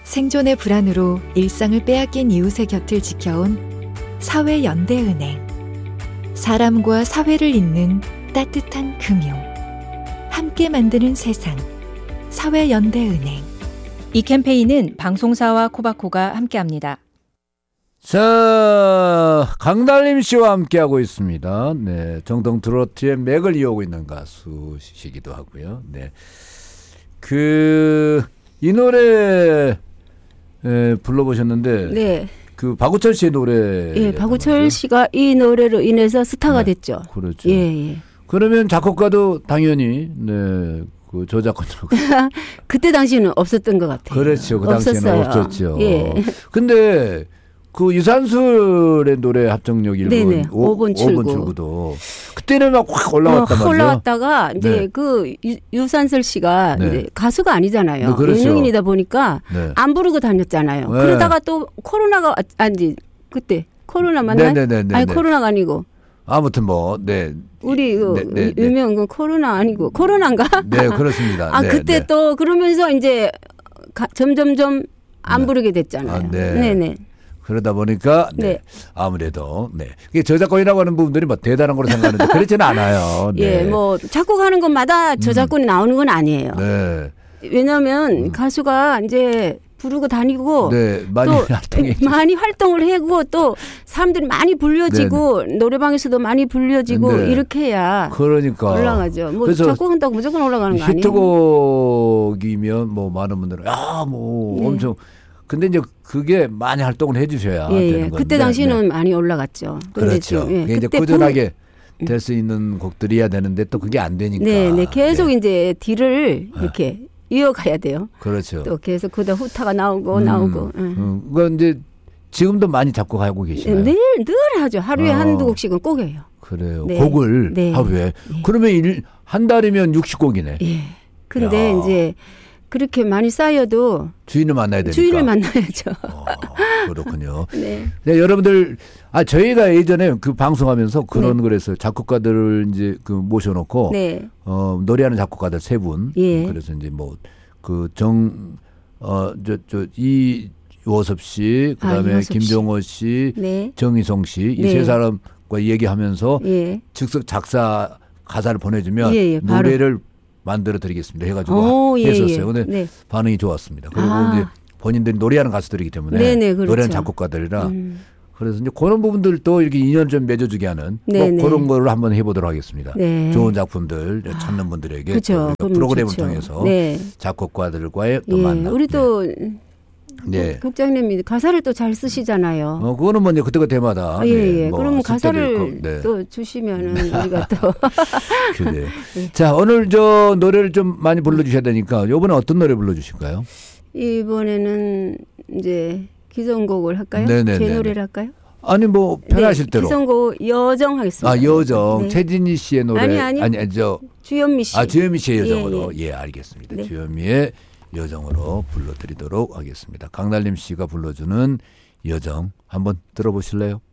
생존의 불안으로 일상을 빼앗긴 이웃의 곁을 지켜온 사회연대은행. 사람과 사회를 잇는 따뜻한 금융. 함께 만드는 세상. 사회연대은행. 이 캠페인은 방송사와 코바코가 함께합니다. 자, 강달림 씨와 함께하고 있습니다. 네, 정통 트로트의 맥을 이어오고 있는 가수시기도 하고요. 네, 이 노래 불러보셨는데, 네. 그 박우철 씨의 노래. 예, 박우철 씨가 이 노래로 인해서 스타가 됐죠. 그렇죠. 예, 예. 그러면 작곡가도 당연히 그 저작권으로. 그때 당시는 없었던 것 같아요. 그렇죠. 그 당시에는 없었어요. 없었죠. 예. 근데 그 유산슬의 노래 합정역 1분, 네네. 5분 출구도 그때는 막 확 올라왔단 말이에요. 올라왔다가 이제 네. 그 유산슬 씨가 네. 이제 가수가 아니잖아요. 네, 그렇죠. 예능인이다 보니까 네. 안 부르고 다녔잖아요. 네. 그러다가 또 코로나가 아니 그때 코로나 맞나요? 네네네. 아니 코로나가 아니고. 아무튼 뭐, 네. 우리 네. 유명한 건 코로나 아니고 코로나인가? 네, 그렇습니다. 아 네, 그때 네. 또 그러면서 이제 점점점 안 네. 부르게 됐잖아요. 아, 네. 네네. 그러다 보니까 네. 아무래도 이게 저작권이라고 하는 부분들이 뭐 대단한 거로 생각하는데 그렇지는 않아요. 네. 예, 뭐 작곡하는 것마다 저작권이 나오는 건 아니에요. 네. 왜냐하면 가수가 이제 부르고 다니고 네, 많이 활동을 하고 또 사람들이 많이 불려지고 노래방에서도 많이 불려지고 네. 이렇게 해야 그러니까 올라가죠. 뭐 그래서 작곡한다고 무조건 올라가는 거 아니에요? 히트곡이면 뭐 많은 분들은 네. 엄청 근데 이제 그게 많이 활동을 해주셔야 예, 되는 건데. 그때 당시는 많이 올라갔죠. 근데 그렇죠. 지금, 그게 이제 꾸준하게 될 수 있는 곡들이야 되는데 또 그게 안 되니까. 네, 계속 네. 이제 뒤를 이렇게 이어가야 돼요. 그렇죠. 또 계속 그다 후타가 나오고. 그건 이제 지금도 많이 작곡하고 계시나요? 늘 하죠. 하루에 한두 곡씩은 꼭 해요. 그래요. 네. 곡을 네. 하루에. 네. 그러면 한 달이면 60곡이네. 예. 근데 야. 이제 그렇게 많이 쌓여도 주인을 만나야 되니까. 주인을 만나야죠. 그렇군요. 네. 네, 여러분들, 저희가 예전에 그 방송하면서 그런 네. 그랬어요. 작곡가들을 이제 그 모셔놓고, 네. 노래하는 작곡가들 3분. 예. 그래서 이제 뭐, 이워섭 씨, 그 다음에 이워섭 김종호 씨, 네. 정희성 씨, 이 네. 3사람과 얘기하면서 예. 즉석 작사, 가사를 보내주면 예, 바로. 노래를 만들어 드리겠습니다 해가지고 했었어요. 근데 네. 반응이 좋았습니다. 그리고 이제 본인들이 노래하는 가수들이기 때문에 네네, 그렇죠. 노래하는 작곡가들이라 그래서 이제 그런 부분들도 이렇게 인연을 좀 맺어주게 하는 뭐 그런 거를 한번 해보도록 하겠습니다. 네. 좋은 작품들 찾는 분들에게 그렇죠. 프로그램을 좋죠. 통해서 네. 작곡가들과의 또 예. 만남. 우리 또 네. 국장님이 가사를 또 잘 쓰시잖아요. 그거는 뭐 이제 그때마다. 예. 뭐 그럼 숙제도 가사를 있고, 네. 또 주시면은 우리가 또. 그래. 자, 오늘 저 노래를 좀 많이 불러주셔야 되니까 이번에 어떤 노래 불러주실까요? 이번에는 이제 기성곡을 할까요? 네네네네. 제 노래를 할까요? 아니 뭐 편하실 네, 대로. 기성곡 여정 하겠습니다. 여정. 네. 최진희 씨의 노래. 아니. 저 주현미 씨. 주현미 씨의 여정으로. 예, 알겠습니다. 네. 주현미의 여정으로 불러드리도록 하겠습니다. 강달림 씨가 불러주는 여정 한번 들어보실래요?